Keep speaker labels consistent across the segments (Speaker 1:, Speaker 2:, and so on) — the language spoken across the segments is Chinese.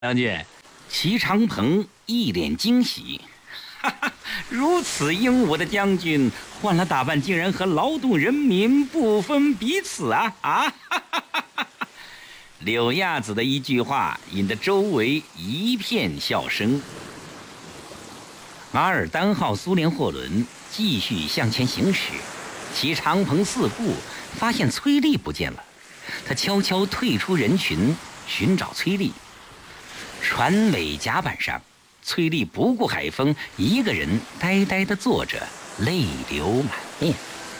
Speaker 1: 将军，齐长鹏一脸惊喜，哈哈，如此英武的将军，换了打扮竟然和劳动人民不分彼此啊！哈哈！柳亚子的一句话引得周围一片笑声。阿尔丹号苏联货轮继续向前行驶，齐长鹏四顾，发现崔丽不见了，他悄悄退出人群，寻找崔丽。船尾甲板上，崔丽不顾海风，一个人呆呆地坐着，泪流满面。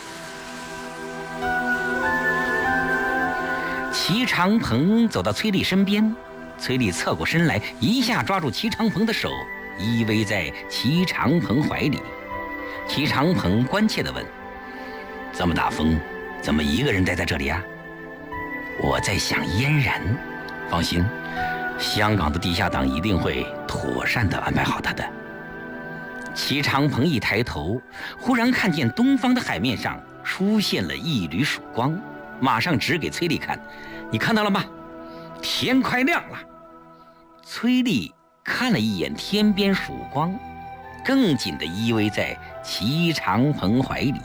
Speaker 1: 齐长鹏走到崔丽身边，崔丽侧过身来，一下抓住齐长鹏的手，依偎在齐长鹏怀里。齐长鹏关切地问：“这么大风，怎么一个人待在这里啊？”“我在想嫣然，放心。香港的地下党一定会妥善地安排好他的。”齐长鹏一抬头，忽然看见东方的海面上出现了一缕曙光，马上指给崔丽看：“你看到了吗？天快亮了。”崔丽看了一眼天边曙光，更紧地依偎在齐长鹏怀里。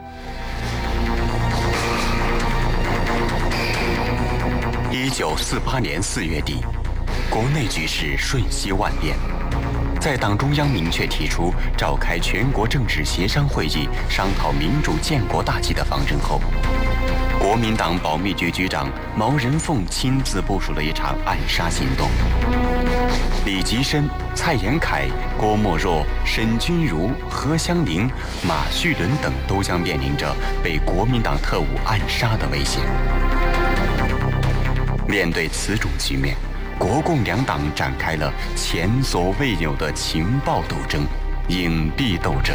Speaker 2: 1948年4月底，国内局势瞬息万变。在党中央明确提出召开全国政治协商会议，商讨民主建国大计的方针后，国民党保密局局长毛人凤亲自部署了一场暗杀行动。李吉深、蔡延闿、郭沫若、沈钧儒、何香凝、马叙伦等都将面临着被国民党特务暗杀的危险。面对此种局面，国共两党展开了前所未有的情报斗争、隐蔽斗争。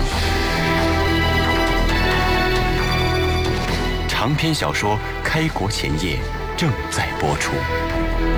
Speaker 2: 长篇小说《开国前夜》正在播出。